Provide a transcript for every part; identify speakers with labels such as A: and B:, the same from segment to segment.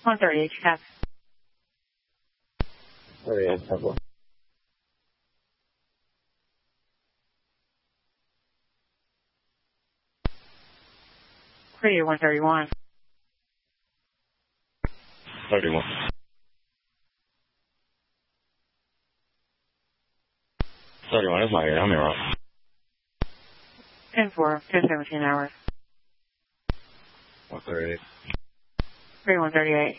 A: 138, check.
B: 38, Temple.
A: Radio 131.
B: 31. 31, that's my ear. I'm here.
A: 10-4, 10-17 hours.
B: 138.
A: Radio 138.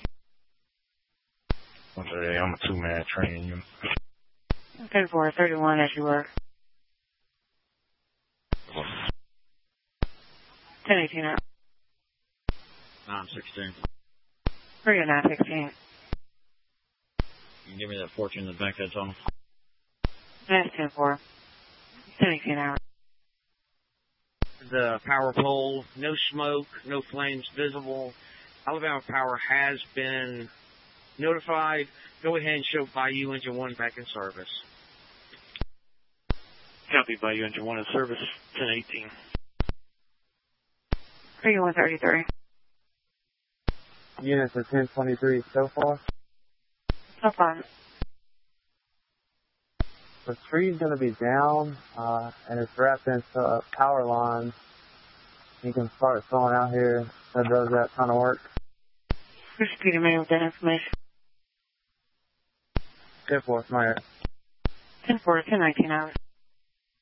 B: 138, I'm a two-man training unit.
A: 10-4, 31 as you were. 10-18 hours.
C: 916.
A: Radio 916.
C: You can give me that 14 in the back of the tunnel.
A: That's 10-4, 10-18 hours.
D: The power pole, no smoke, no flames visible. Alabama Power has been notified. Go ahead and show Bayou Engine 1 back in service.
E: Copy, Bayou Engine 1 in service, 1018.
A: Radio 133.
B: Units of 1023 so far.
A: So far.
B: The tree's going to be down, and it's wrapped into power lines. You can start filling out here. That does that kind of work.
A: Who's speeding me with that information?
B: 10-4, my
A: 10-4, 10-19 hours.